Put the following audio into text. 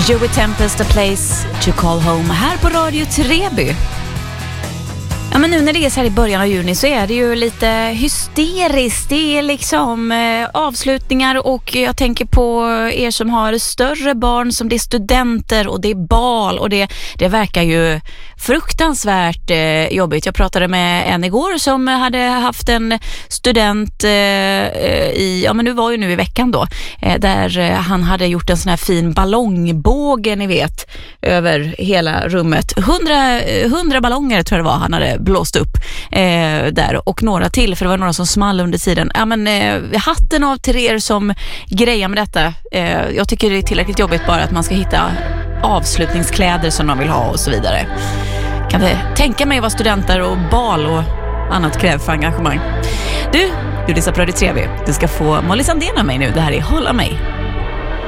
Joey Tempest, A Place to Call Home, här på Radio Treby. Ja, men nu när det är så här i början av juni så är det ju lite hysteriskt. Det är liksom avslutningar, och jag tänker på er som har större barn, som det är studenter och det är bal, och det verkar ju fruktansvärt jobbigt. Jag pratade med en igår som hade haft en student men nu i veckan då, där han hade gjort en sån här fin ballongbåge, ni vet, över hela rummet. 100 ballonger tror jag det var han hade blåst upp där, och några till, för det var några som small under tiden. Ja, men hatten av till er som grejer med detta. Jag tycker det är tillräckligt jobbigt bara att man ska hitta avslutningskläder som de vill ha och så vidare. Kan det tänka mig vad studenter och bal och annat kräver för engagemang. Du lyssnar på Radio Treby. Du ska få Molly Sandén av mig nu. Det här är Hålla mig.